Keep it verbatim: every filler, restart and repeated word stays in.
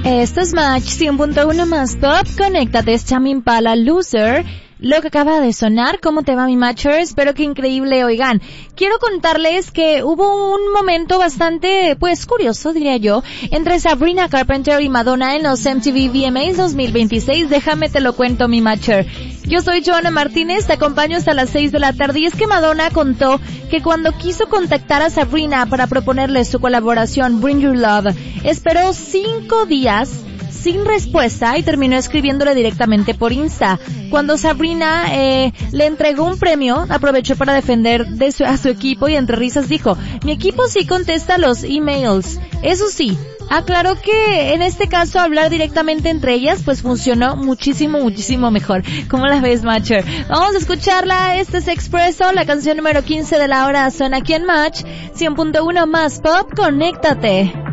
Esto es Match cien punto uno más Pop. Conéctate, es Tame Impala, Loser. Lo que acaba de sonar, ¿cómo te va mi Matcher? Espero que increíble. Oigan, quiero contarles que hubo un momento bastante, pues, curioso, diría yo, entre Sabrina Carpenter y Madonna en los M T V V M As dos mil veintiséis. Déjame te lo cuento, mi Matcher. Yo soy Joana Martínez, te acompaño hasta las seis de la tarde, y es que Madonna contó que cuando quiso contactar a Sabrina para proponerle su colaboración Bring Your Love, esperó cinco días sin respuesta y terminó escribiéndole directamente por Insta. Cuando Sabrina eh, le entregó un premio, aprovechó para defender de su, a su equipo y entre risas dijo: mi equipo sí contesta los emails. Eso sí, aclaró que en este caso hablar directamente entre ellas pues funcionó muchísimo, muchísimo mejor. ¿Cómo la ves, Matcher? Vamos a escucharla. Este es Expreso, la canción número quince de la hora suena aquí en Match cien punto uno más Pop. Conéctate.